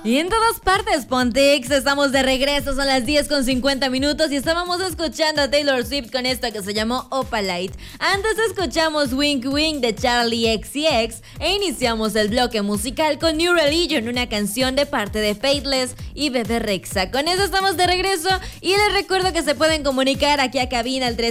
Y en todas partes, Pontex, estamos de regreso, son las 10:50 y estábamos escuchando a Taylor Swift con esto que se llamó Opalite. Antes escuchamos Wink Wink de Charlie XCX e iniciamos el bloque musical con New Religion, una canción de parte de Faithless y Bebe Rexha. Con eso estamos de regreso y les recuerdo que se pueden comunicar aquí a cabina al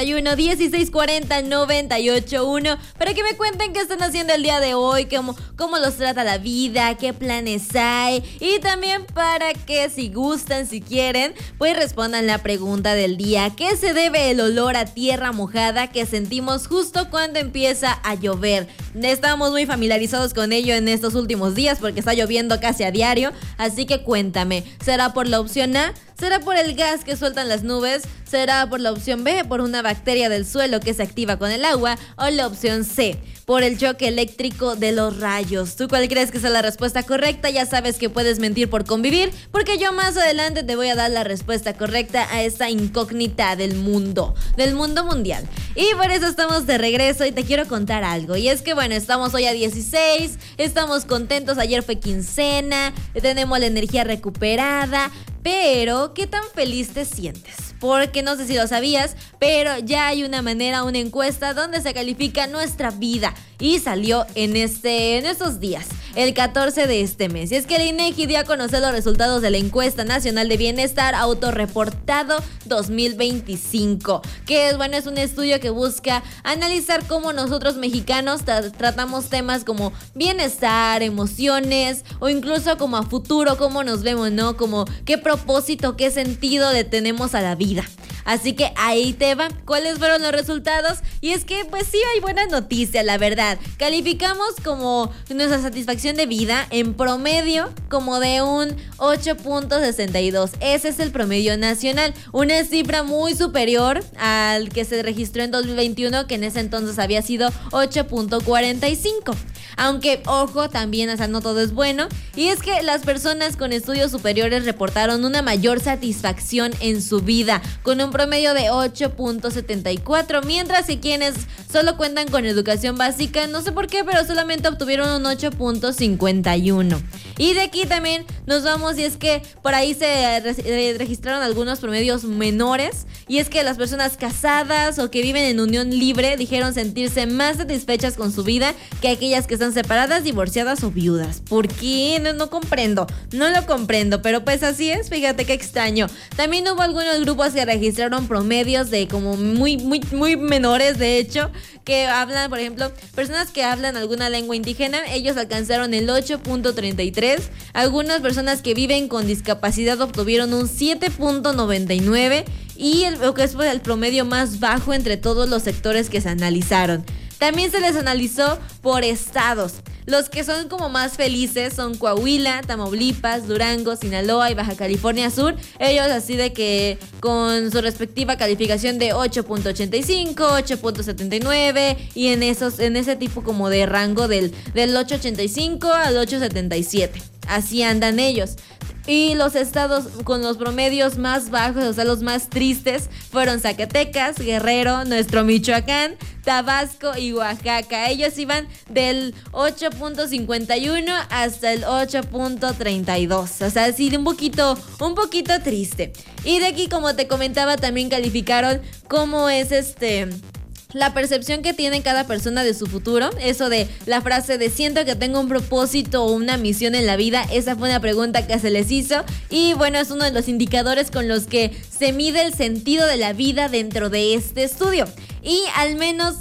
351-1640-981 para que me cuenten qué están haciendo el día de hoy, cómo los trata la vida, qué planes hay. Y también para que si gustan, si quieren, pues respondan la pregunta del día. ¿Qué se debe el olor a tierra mojada que sentimos justo cuando empieza a llover? Estamos muy familiarizados con ello en estos últimos días porque está lloviendo casi a diario. Así que cuéntame, ¿será por la opción A? ¿Será por el gas que sueltan las nubes? ¿Será por la opción B, por una bacteria del suelo que se activa con el agua? ¿O la opción C, por el choque eléctrico de los rayos? ¿Tú cuál crees que sea la respuesta correcta? Ya sabes que puedes mentir por convivir, porque yo más adelante te voy a dar la respuesta correcta a esta incógnita del mundo mundial. Y por eso estamos de regreso y te quiero contar algo. Y es que bueno, estamos hoy a 16, estamos contentos, ayer fue quincena, tenemos la energía recuperada. Pero, ¿qué tan feliz te sientes? Porque no sé si lo sabías, pero ya hay una encuesta donde se califica nuestra vida y salió en estos días, el 14 de este mes. Y es que el INEGI dio a conocer los resultados de la Encuesta Nacional de Bienestar Autorreportado 2025, que es un estudio que busca analizar cómo nosotros mexicanos tratamos temas como bienestar, emociones o incluso como a futuro, cómo nos vemos, ¿no? Como qué propósito, qué sentido le tenemos a la vida. Así que ahí te va, ¿cuáles fueron los resultados? Y es que pues sí hay buena noticia, la verdad. Calificamos como nuestra satisfacción de vida en promedio como de un 8.62. Ese es el promedio nacional, una cifra muy superior al que se registró en 2021, que en ese entonces había sido 8.45. Aunque, ojo, también, no todo es bueno. Y es que las personas con estudios superiores reportaron una mayor satisfacción en su vida, con un promedio de 8.74, mientras que quienes solo cuentan con educación básica, no sé por qué, pero solamente obtuvieron un 8.51. Y de aquí también nos vamos, y es que por ahí se registraron algunos promedios menores, y es que las personas casadas o que viven en unión libre dijeron sentirse más satisfechas con su vida que aquellas que están separadas, divorciadas o viudas. ¿Por qué? No lo comprendo, pero pues así es, fíjate qué extraño. También hubo algunos grupos que registraron promedios de como muy menores, de hecho, que hablan, por ejemplo, personas que hablan alguna lengua indígena, ellos alcanzaron el 8.33. Algunas personas que viven con discapacidad obtuvieron un 7.99 y lo que es el promedio más bajo entre todos los sectores que se analizaron. También se les analizó por estados. Los que son como más felices son Coahuila, Tamaulipas, Durango, Sinaloa y Baja California Sur. Ellos así de que con su respectiva calificación de 8.85, 8.79 y en ese tipo como de rango del 8.85 al 8.77. Así andan ellos. Y los estados con los promedios más bajos, o sea, los más tristes, fueron Zacatecas, Guerrero, nuestro Michoacán, Tabasco y Oaxaca. Ellos iban del 8.51 hasta el 8.32. O sea, sí, un poquito triste. Y de aquí, como te comentaba, también calificaron cómo es la percepción que tiene cada persona de su futuro. Eso de la frase de siento que tengo un propósito o una misión en la vida, esa fue una pregunta que se les hizo. Y bueno, es uno de los indicadores con los que se mide el sentido de la vida dentro de este estudio. Y al menos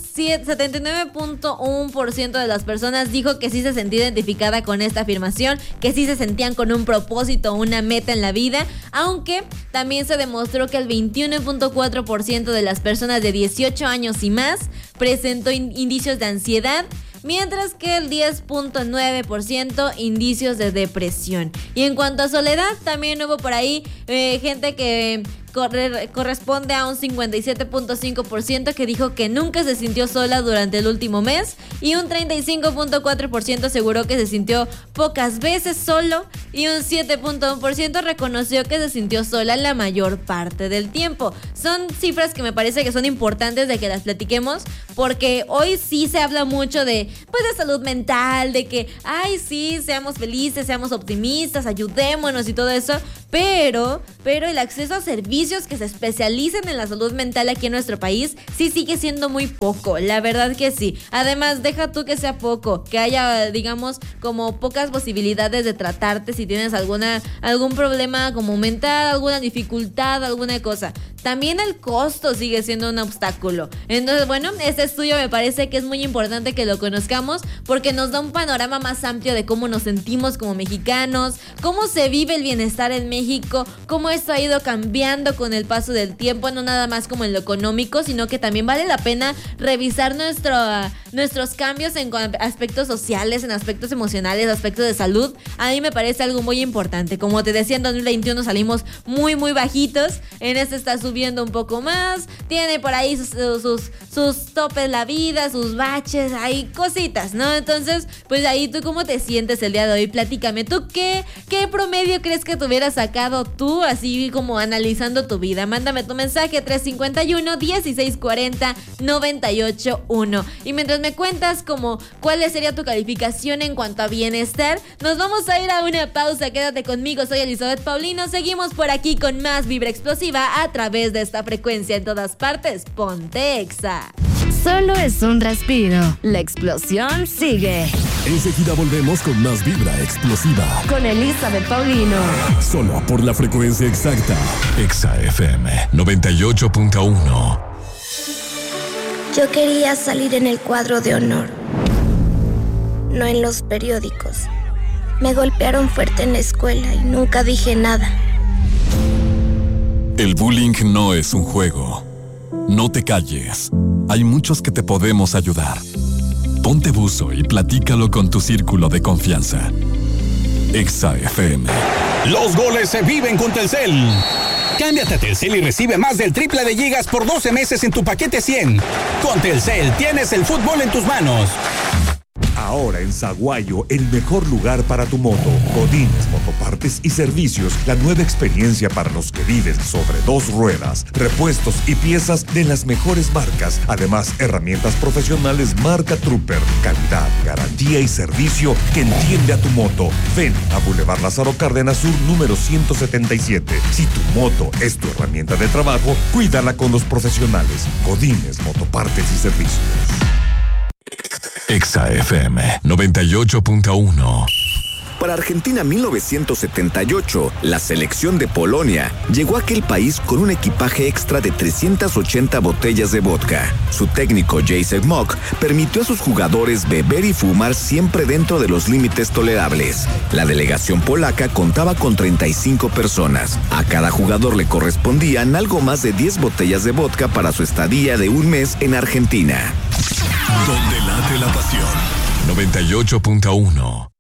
79.1% de las personas dijo que sí se sentía identificada con esta afirmación, que sí se sentían con un propósito o una meta en la vida, aunque también se demostró que el 21.4% de las personas de 18 años y más presentó indicios de ansiedad, mientras que el 10.9% indicios de depresión. Y en cuanto a soledad, también hubo por ahí gente que corresponde a un 57.5% que dijo que nunca se sintió sola durante el último mes y un 35.4% aseguró que se sintió pocas veces solo y un 7.1% reconoció que se sintió sola la mayor parte del tiempo. Son cifras que me parece que son importantes de que las platiquemos porque hoy sí se habla mucho de salud mental, de que sí, seamos felices, seamos optimistas, ayudémonos y todo eso, pero el acceso a servicios que se especialicen en la salud mental aquí en nuestro país sí sigue siendo muy poco, la verdad que sí. Además, deja tú que sea poco, que haya, digamos, como pocas posibilidades de tratarte si tienes algún problema como mental, alguna dificultad, alguna cosa. También el costo sigue siendo un obstáculo. Entonces, bueno, este estudio me parece que es muy importante que lo conozcamos porque nos da un panorama más amplio de cómo nos sentimos como mexicanos, cómo se vive el bienestar en México, cómo esto ha ido cambiando con el paso del tiempo, no nada más como en lo económico, sino que también vale la pena revisar nuestros cambios en aspectos sociales, en aspectos emocionales, aspectos de salud. A mí me parece algo muy importante. Como te decía, en 2021 salimos muy bajitos, en este está subiendo un poco más, tiene por ahí sus topes la vida, sus baches, hay cositas, ¿no? Entonces, pues ahí, ¿tú cómo te sientes el día de hoy? Platícame, ¿tú qué promedio crees que te hubieras sacado tú, así como analizando tu vida? Mándame tu mensaje 351-1640-981. Y mientras me cuentas como cuál sería tu calificación en cuanto a bienestar, nos vamos a ir a una pausa. Quédate conmigo, soy Elizabeth Paulino. Seguimos por aquí con más Vibra Explosiva a través de esta frecuencia en todas partes. Ponte Exa. Solo es un respiro. La explosión sigue. Enseguida volvemos con más Vibra Explosiva. Con Elizabeth Paulino. Solo por la frecuencia exacta. Exa FM 98.1. Yo quería salir en el cuadro de honor, no en los periódicos. Me golpearon fuerte en la escuela y nunca dije nada. El bullying no es un juego. No te calles. Hay muchos que te podemos ayudar. Ponte buzo y platícalo con tu círculo de confianza. Exa FM. Los goles se viven con Telcel. Cámbiate a Telcel y recibe más del triple de gigas por 12 meses en tu paquete 100. Con Telcel tienes el fútbol en tus manos. Ahora en Saguayo, el mejor lugar para tu moto. Godínez Motopartes y Servicios, la nueva experiencia para los que viven sobre dos ruedas. Repuestos y piezas de las mejores marcas. Además, herramientas profesionales marca Trooper. Calidad, garantía y servicio que entiende a tu moto. Ven a Boulevard Lázaro Cárdenas Sur, número 177. Si tu moto es tu herramienta de trabajo, cuídala con los profesionales. Godínez Motopartes y Servicios. Exa FM 98.1. Para Argentina 1978, la selección de Polonia llegó a aquel país con un equipaje extra de 380 botellas de vodka. Su técnico Jacek Mock permitió a sus jugadores beber y fumar siempre dentro de los límites tolerables. La delegación polaca contaba con 35 personas. A cada jugador le correspondían algo más de 10 botellas de vodka para su estadía de un mes en Argentina. Donde late la pasión. 98.1.